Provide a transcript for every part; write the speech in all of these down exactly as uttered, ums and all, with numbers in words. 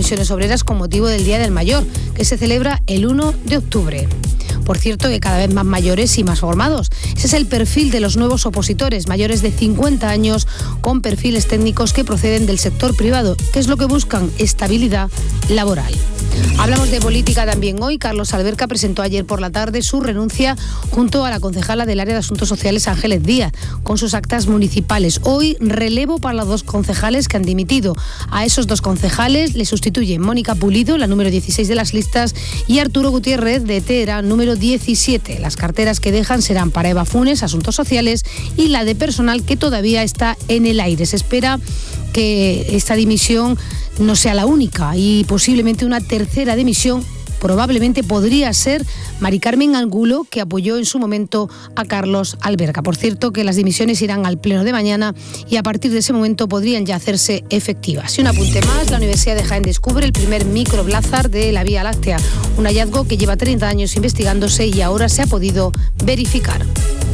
comisiones obreras con motivo del Día del Mayor, que se celebra el uno de octubre. Por cierto, que cada vez más mayores y más formados. Ese es el perfil de los nuevos opositores, mayores de cincuenta años, con perfiles técnicos que proceden del sector privado. ¿Qué es lo que buscan? Estabilidad laboral. Hablamos de política también hoy. Carlos Alberca presentó ayer por la tarde su renuncia junto a la concejala del área de Asuntos Sociales, Ángeles Díaz, con sus actas municipales. Hoy relevo para los dos concejales que han dimitido. A esos dos concejales le sustituyen Mónica Pulido, la número dieciséis de las listas, y Arturo Gutiérrez de Tera, número diecisiete. Las carteras que dejan serán para Eva Funes, Asuntos Sociales, y la de Personal, que todavía está en el aire. Se espera que esta dimisión no sea la única y posiblemente una tercera dimisión probablemente podría ser Mari Carmen Angulo, que apoyó en su momento a Carlos Alberca. Por cierto, que las dimisiones irán al pleno de mañana y a partir de ese momento podrían ya hacerse efectivas. Y un apunte más, la Universidad de Jaén descubre el primer microblázar de la Vía Láctea, un hallazgo que lleva treinta años investigándose y ahora se ha podido verificar.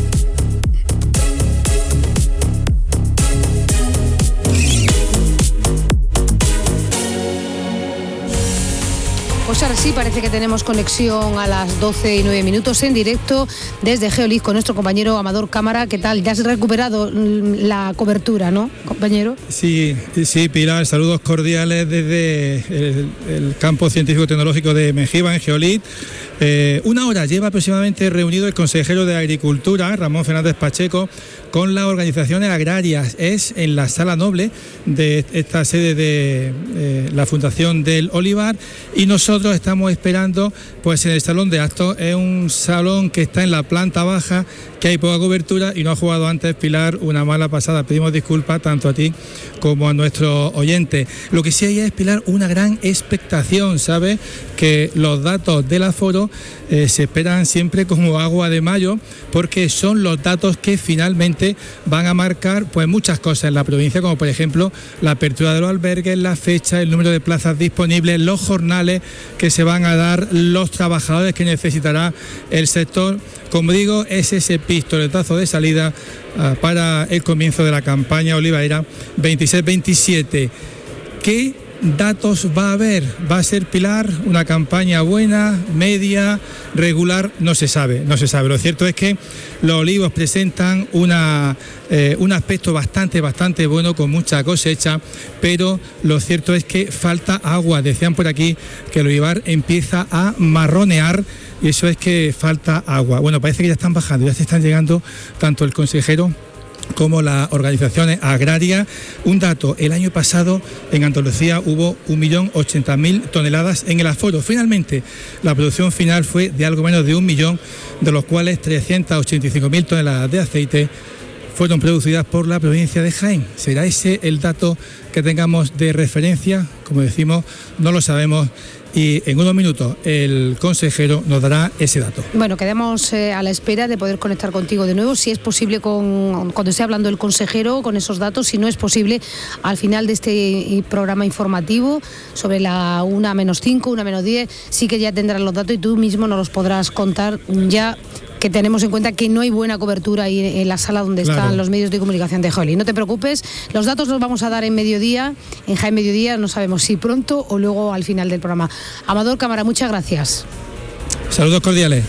Pues ahora sí, parece que tenemos conexión a las doce y nueve minutos en directo desde Geolit con nuestro compañero Amador Cámara. ¿Qué tal? Ya has recuperado la cobertura, ¿no, compañero? Sí, sí, Pilar, saludos cordiales desde el, el campo científico-tecnológico de Mejiba, en Geolit. Eh, una hora lleva aproximadamente reunido el consejero de Agricultura, Ramón Fernández Pacheco, con las organizaciones agrarias. Es en la Sala Noble de esta sede de eh, la Fundación del Olivar, y nosotros estamos esperando pues en el salón de actos. Es un salón que está en la planta baja, que hay poca cobertura y no ha jugado antes, Pilar, una mala pasada. Pedimos disculpas tanto a ti como a nuestros oyentes. Lo que sí hay es, Pilar, una gran expectación, ¿sabes? Que los datos del aforo eh, se esperan siempre como agua de mayo, porque son los datos que finalmente van a marcar pues muchas cosas en la provincia, como por ejemplo la apertura de los albergues, la fecha, el número de plazas disponibles, los jornales que se van a dar, los trabajadores que necesitará el sector. Como digo, es ese pistoletazo de salida uh, para el comienzo de la campaña olivarera veintiséis veintisiete. ¿Qué datos va a haber? ¿Va a ser, Pilar, una campaña buena, media, regular? No se sabe, no se sabe. Lo cierto es que los olivos presentan una, eh, un aspecto bastante, bastante bueno, con mucha cosecha, pero lo cierto es que falta agua. Decían por aquí que el olivar empieza a marronear, y eso es que falta agua. Bueno, parece que ya están bajando, ya se están llegando tanto el consejero como las organizaciones agrarias. Un dato, el año pasado en Andalucía hubo un millón ochenta mil toneladas en el aforo. Finalmente, la producción final fue de algo menos de un millón, de los cuales trescientas ochenta y cinco mil toneladas de aceite fueron producidas por la provincia de Jaén. ¿Será ese el dato que tengamos de referencia? Como decimos, no lo sabemos, y en unos minutos el consejero nos dará ese dato. Bueno, quedamos eh, a la espera de poder conectar contigo de nuevo, si es posible, con cuando esté hablando el consejero, con esos datos. Si no es posible, al final de este programa informativo, sobre la una menos cinco, una menos diez, sí que ya tendrás los datos y tú mismo nos los podrás contar, ya que tenemos en cuenta que no hay buena cobertura ahí en la sala donde claro. están los medios de comunicación de Geolit. No te preocupes, los datos los vamos a dar en mediodía, en Jaén Mediodía, no sabemos si pronto o luego al final del programa. Amador Cámara, muchas gracias. Saludos cordiales.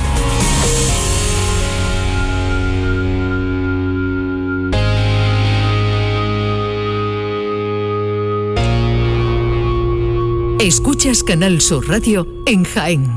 Escuchas Canal Sur Radio en Jaén.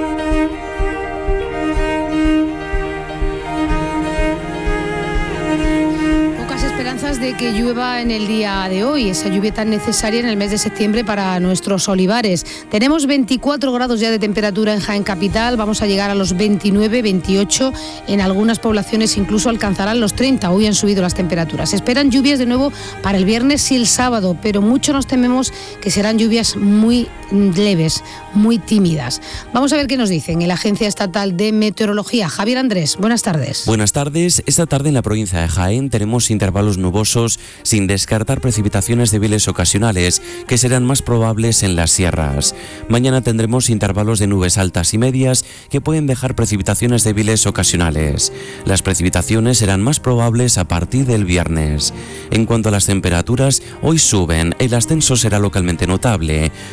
De que llueva en el día de hoy, esa lluvia tan necesaria en el mes de septiembre para nuestros olivares. Tenemos veinticuatro grados ya de temperatura en Jaén Capital, vamos a llegar a los veintinueve, veintiocho, en algunas poblaciones incluso alcanzarán los treinta, hoy han subido las temperaturas. Se esperan lluvias de nuevo para el viernes y el sábado, pero mucho nos tememos que serán lluvias muy leves, muy tímidas. Vamos a ver qué nos dicen en la Agencia Estatal de Meteorología. Javier Andrés, buenas tardes. Buenas tardes. Esta tarde en la provincia de Jaén tenemos intervalos nubosos, sin descartar precipitaciones débiles ocasionales, que serán más probables en las sierras. Mañana tendremos intervalos de nubes altas y medias, que pueden dejar precipitaciones débiles ocasionales. Las precipitaciones serán más probables a partir del viernes. En cuanto a las temperaturas, hoy suben, el ascenso será localmente notable.